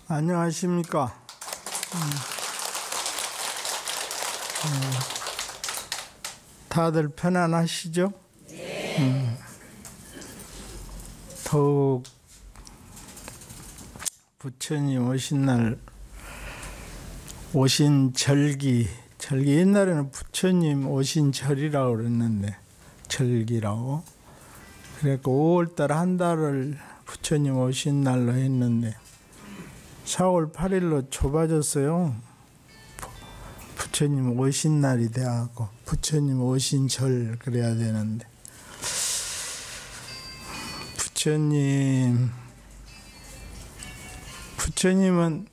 안녕하십니까. 다들 편안하시죠? 더욱 부처님 오신 날, 오신 절기 옛날에는 부처님 오신 절이라고 그랬는데, 절기라고. 그래서 5월달 한 달을 부처님 오신 날로 했는데 4월 8일로 좁아졌어요. 부처님 오신 날이 돼갖고 부처님 오신 절 그래야 되는데, 부처님은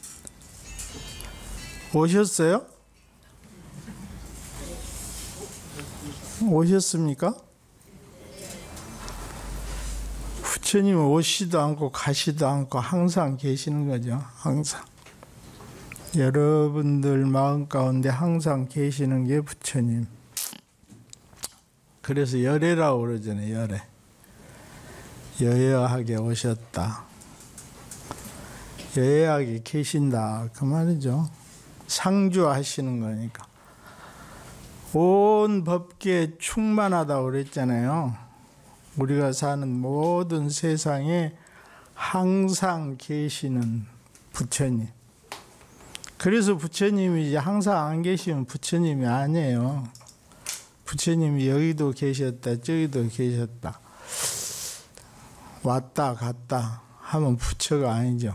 오셨어요? 오셨습니까? 부처님은 오시도 않고 가시도 않고 항상 계시는 거죠. 항상 여러분들 마음 가운데 항상 계시는 게 부처님. 그래서 열애라고 그러잖아요. 열애. 여여하게 오셨다, 여여하게 계신다, 그 말이죠. 상주하시는 거니까. 온 법계에 충만하다고 그랬잖아요. 우리가 사는 모든 세상에 항상 계시는 부처님. 그래서 부처님이 이제 항상 안 계시면 부처님이 아니에요. 부처님이 여기도 계셨다, 저기도 계셨다, 왔다 갔다 하면 부처가 아니죠.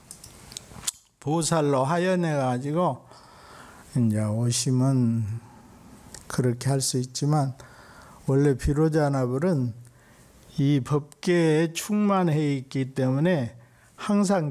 보살로 하연해가지고 이제 오시면 그렇게 할 수 있지만, 원래 비로자나불은 이 법계에 충만해 있기 때문에 항상